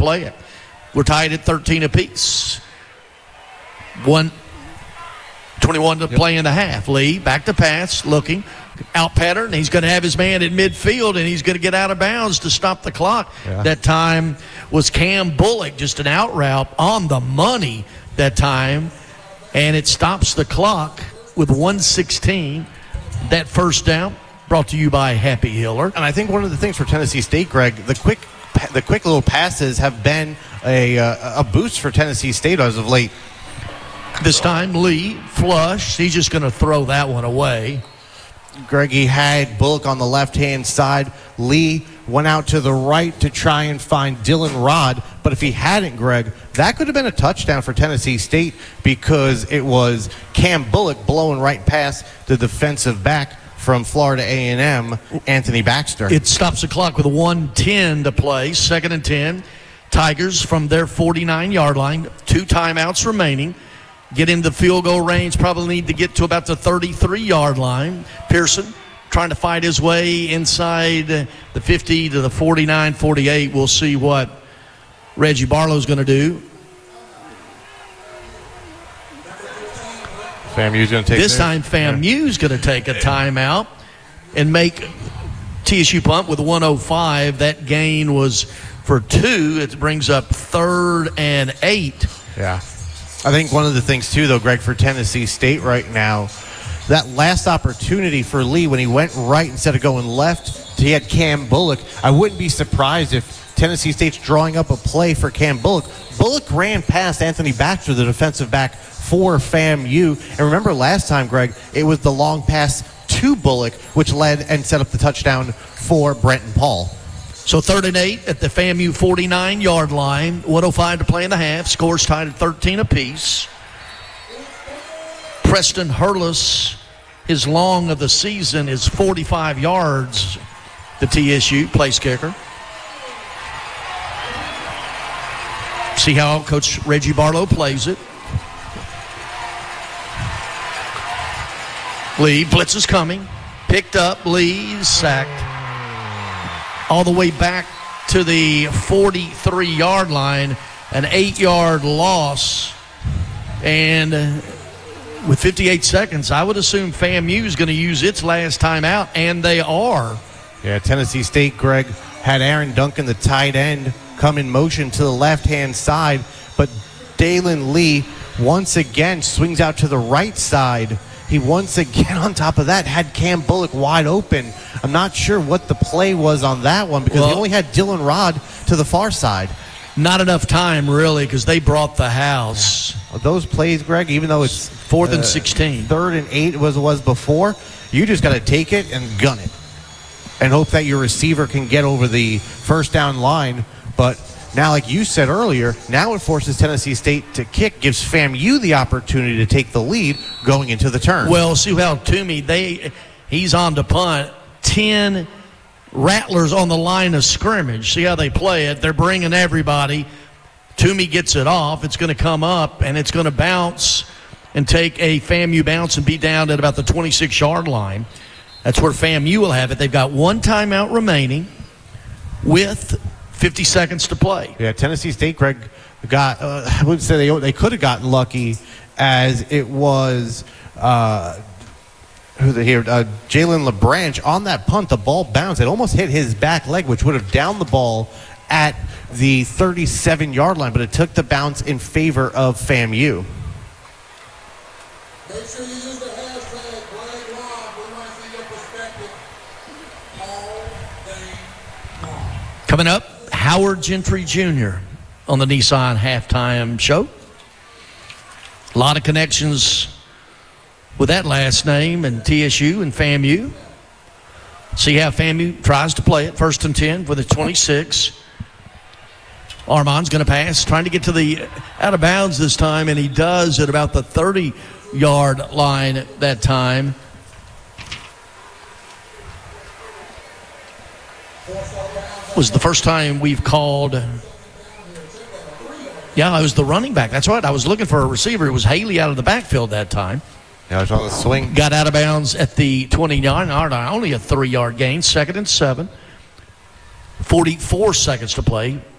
play it. We're tied at 13 apiece. 1:21 to play in the half. Lee back to pass, looking. Out pattern. He's going to have his man at midfield, and he's going to get out of bounds to stop the clock. Yeah. That time was Cam Bullock, just an out route on the money that time, and it stops the clock with 1:16. That first down brought to you by Happy Hiller. And I think one of the things for Tennessee State, Greg, the quick little passes have been a boost for Tennessee State as of late. This time, Lee flush. He's just going to throw that one away. Greg, he had Bullock on the left-hand side. Lee went out to the right to try and find Dylan Rod. But if he hadn't, Greg, that could have been a touchdown for Tennessee State because it was Cam Bullock blowing right past the defensive back from Florida A&M, Anthony Baxter. It stops the clock with 1:10 to play, 2nd and 10. Tigers from their 49-yard line, 2 timeouts remaining. Get into field goal range, probably need to get to about the 33-yard line. Pearson trying to fight his way inside the 50 to the 49, 48. We'll see what Reggie Barlow's going to do. FAMU's going to take this time. FAMU's going to take a timeout and make TSU punt with 1:05. That gain was for 2. It brings up 3rd and 8. Yeah. I think one of the things, too, though, Greg, for Tennessee State right now, that last opportunity for Lee when he went right instead of going left, he had Cam Bullock. I wouldn't be surprised if Tennessee State's drawing up a play for Cam Bullock. Bullock ran past Anthony Baxter, the defensive back for FAMU. And remember last time, Greg, it was the long pass to Bullock, which led and set up the touchdown for Brenton Paul. So 3rd and 8 at the FAMU 49-yard line. 1:05 to play in the half. Scores tied at 13 apiece. Preston Hurlis, his long of the season is 45 yards. The TSU place kicker. See how Coach Reggie Barlow plays it. Lee, blitz is coming. Picked up. Lee sacked. All the way back to the 43-yard line, an 8-yard loss. And with 58 seconds, I would assume FAMU is going to use its last timeout, and they are. Yeah, Tennessee State, Greg, had Aaron Duncan, the tight end, come in motion to the left-hand side, but Dalen Lee once again swings out to the right side. He once again, on top of that, had Cam Bullock wide open. I'm not sure what the play was on that one because he only had Dylan Rod to the far side. Not enough time, really, because they brought the house. Those plays, Greg, even though it's 4th and 16. 3rd and 8 was before, you just got to take it and gun it and hope that your receiver can get over the first down line. But now, like you said earlier, now it forces Tennessee State to kick, gives FAMU the opportunity to take the lead going into the turn. Well, see how Toomey, he's on to punt. 10 Rattlers on the line of scrimmage. See how they play it. They're bringing everybody. Toomey gets it off. It's going to come up, and it's going to bounce and take a FAMU bounce and be down at about the 26-yard line. That's where FAMU will have it. They've got 1 timeout remaining with 50 seconds to play. Yeah, Tennessee State, Greg, got, I would say they could have gotten lucky as it was, Jalen LeBranch on that punt. The ball bounced. It almost hit his back leg, which would have downed the ball at the 37-yard line, but it took the bounce in favor of FAMU. Make sure you use the hashtag #BlackLob. We want to see your perspective all day long. Coming up, Howard Gentry Jr. on the Nissan Halftime Show. A lot of connections with that last name and TSU and FAMU. See how FAMU tries to play it. 1st and 10 for the 26. Armand's going to pass, trying to get to the out of bounds this time, and he does at about the 30-yard line that time. Was the first time we've called. Yeah, it was the running back. That's right. I was looking for a receiver. It was Haley out of the backfield that time. Yeah, it was on the swing. Got out of bounds at the 29-yard line. Only a 3-yard gain. 2nd and 7. 44 seconds to play.